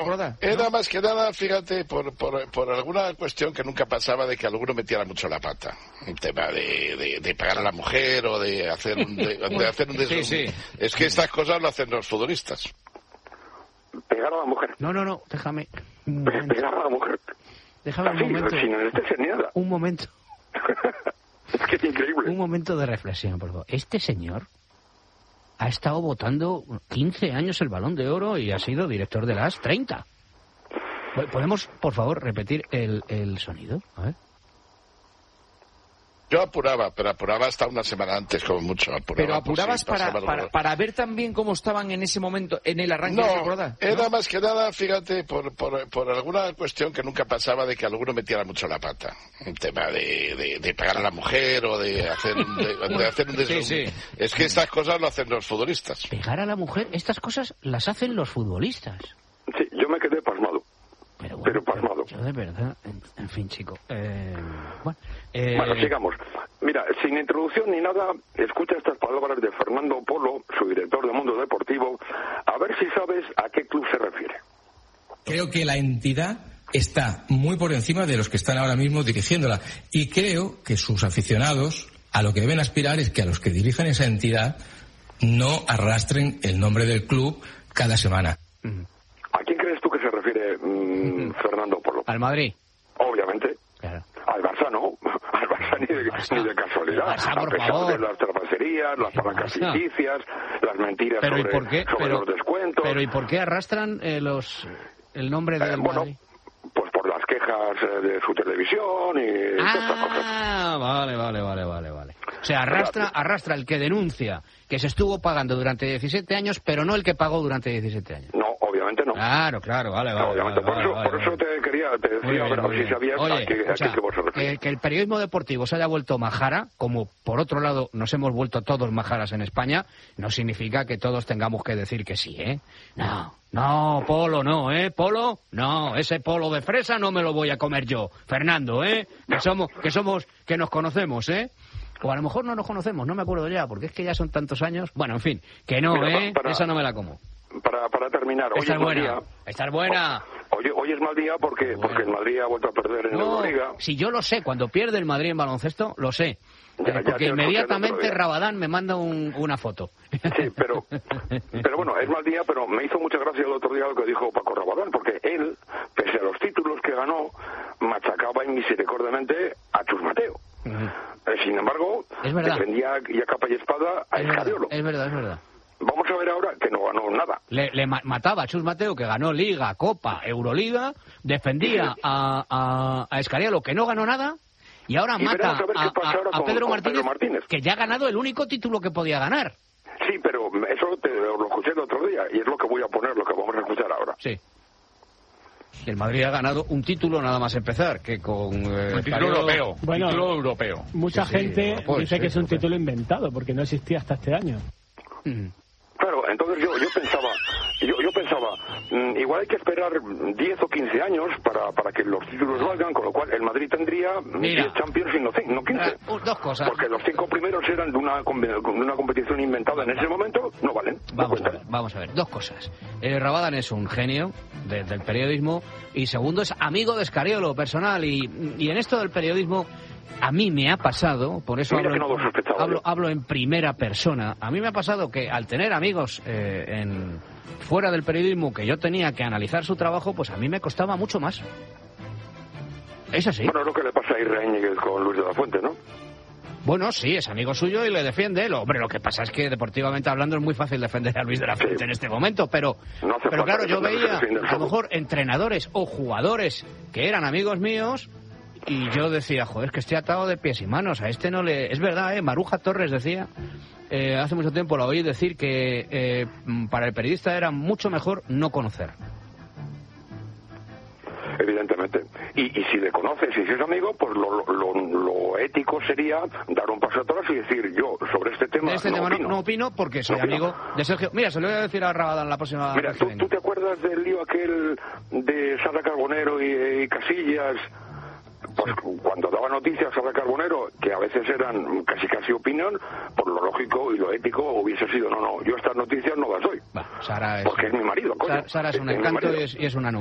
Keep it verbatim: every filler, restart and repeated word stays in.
Era más que nada, fíjate, por, por, por alguna cuestión que nunca pasaba de que alguno metiera mucho la pata. Un tema de, de, de pagar a la mujer o de hacer un... De, de hacer un sí, sí. Es que estas cosas lo hacen los futbolistas. Pegar a la mujer. No, no, no, déjame. Pegar a la mujer. Déjame Así, un momento. Sin anestesia ni nada. Un momento. Es que es increíble. Un momento de reflexión, por favor. Este señor ha estado votando quince años el Balón de Oro y ha sido director de las treinta. ¿Podemos, por favor, repetir el, el sonido? A ver. Yo apuraba, pero apuraba hasta una semana antes, como mucho. Apuraba, pero apurabas pues, sí, para, para, para ver también cómo estaban en ese momento, en el arranque no, de temporada. Era ¿no? más que nada, fíjate, por, por, por alguna cuestión que nunca pasaba de que alguno metiera mucho la pata. Un tema de, de, de pagar a la mujer o de hacer un... De, de hacer un sí, sí. Es que estas cosas lo hacen los futbolistas. Pegar a la mujer, estas cosas las hacen los futbolistas. Sí, yo me quedé pasmado. Pero, bueno, pero pasmado. Yo de verdad, en, en fin, chico. Eh, bueno, eh... bueno, sigamos. Mira, sin introducción ni nada, escucha estas palabras de Fernando Polo, su director de Mundo Deportivo, a ver si sabes a qué club se refiere. Creo que la entidad está muy por encima de los que están ahora mismo dirigiéndola. Y creo que sus aficionados a lo que deben aspirar es que a los que dirigen esa entidad no arrastren el nombre del club cada semana. Uh-huh. ¿A quién crees tú que se refiere mmm, uh-huh. Fernando Polo? Al Madrid. Obviamente. Claro. Al Barça no. Al Barça ni de, Barça. ni de casualidad. Barça, a pesar favor. de las trapacerías, las palancas ficticias, las mentiras pero sobre, ¿y por qué? sobre pero, los descuentos. Pero ¿y por qué arrastran eh, los el nombre del eh, bueno, Madrid? Pues por las quejas eh, de su televisión y ah, todas estas cosas. Ah, vale, vale, vale, vale, vale. O sea, arrastra, arrastra el que denuncia que se estuvo pagando durante diecisiete años, pero no el que pagó durante diecisiete años. No, obviamente no. Claro, claro, vale, vale. No, obviamente, vale, por, eso, vale, por vale. eso te quería, te decía, Bien, a ver si sabías Oye, a qué, o a sea, qué vos se refiere. que, que el periodismo deportivo se haya vuelto majara, como por otro lado nos hemos vuelto todos majaras en España, no significa que todos tengamos que decir que sí, ¿eh? No, no, Polo no, ¿eh? Polo, no, ese polo de fresa no me lo voy a comer yo, Fernando, ¿eh? Que somos, que somos, que nos conocemos, ¿eh? O a lo mejor no nos conocemos, no me acuerdo ya, porque es que ya son tantos años. Bueno, en fin, que no, Mira, ¿eh? para, Esa no me la como. Para, para terminar, hoy Estar es mal buena, día. estar buena. Hoy, hoy es mal día porque, bueno. porque el Madrid ha vuelto a perder en No, Euroliga. si yo lo sé, cuando pierde el Madrid en baloncesto, lo sé. Ya, ya porque te lo inmediatamente escuché el otro día. Rabadán me manda un, una foto. Sí, pero, pero bueno, es mal día, pero me hizo mucha gracia el otro día lo que dijo Paco Rabadán, porque él, pese a los títulos que ganó, machacaba inmisericordiamente a Chus Mateo. Uh-huh. Eh, sin embargo, defendía ya capa y espada a es Escariolo. Verdad, es verdad, es verdad. Vamos a ver ahora que no ganó nada. Le, le ma- mataba a Chus Mateo, que ganó Liga, Copa, Euroliga, defendía a, a, a Escariolo, que no ganó nada, y ahora y mata a, ver a, a, a, con, a Pedro, con Martínez, Pedro Martínez, que ya ha ganado el único título que podía ganar. Sí, pero eso te lo escuché el otro día, y es lo que voy a poner, lo que vamos a escuchar ahora. Sí. El Madrid ha ganado un título nada más empezar, que con... Eh, un título europeo. Bueno, título europeo. Mucha sí, gente sí, pues, dice sí, que es un sí. título inventado, porque no existía hasta este año. Mm. Claro, entonces yo, yo pensaba, yo, yo pensaba, mmm, igual hay que esperar diez o quince años para, para que los títulos valgan, con lo cual el Madrid tendría diez Champions y no, no quince. Uh, dos cosas. Porque los cinco primeros eran de una, de una competición inventada en ese momento, no valen. Vamos no a ver, vamos a ver, dos cosas. Eh, Rabadán es un genio de, del periodismo, y segundo es amigo de Escariolo, personal, y, y en esto del periodismo... A mí me ha pasado, por eso hablo, no hablo, hablo en primera persona, a mí me ha pasado que al tener amigos eh, en, fuera del periodismo que yo tenía que analizar su trabajo, pues a mí me costaba mucho más. Es así. Bueno, es lo que le pasa a Irra Íñiguez con Luis de la Fuente, ¿no? Bueno, sí, es amigo suyo y le defiende. Lo, hombre, lo que pasa es que deportivamente hablando es muy fácil defender a Luis de la Fuente sí. en este momento, pero, no pero claro, yo veía a lo todo. mejor entrenadores o jugadores que eran amigos míos. Y yo decía, joder, es que estoy atado de pies y manos, a este no le... Es verdad, ¿eh? Maruja Torres decía, eh, hace mucho tiempo lo oí decir que eh, para el periodista era mucho mejor no conocer. Evidentemente. Y, y si le conoces y si es amigo, pues lo, lo, lo ético sería dar un paso atrás y decir, yo sobre este tema, de este no, tema opino. No, no opino porque soy no amigo opino. de Sergio. Mira, se lo voy a decir a Rabadán la próxima Mira, vez ¿tú, que venga. ¿tú te acuerdas del lío aquel de Sara Carbonero y, y Casillas? Pues cuando daba noticias a la Carbonero, que a veces eran casi casi opinión, por lo lógico y lo ético hubiese sido, no, no, yo estas noticias no las doy. Va. Sara es, porque es mi marido, coño. Sara es un Es mi encanto marido. y es, y es una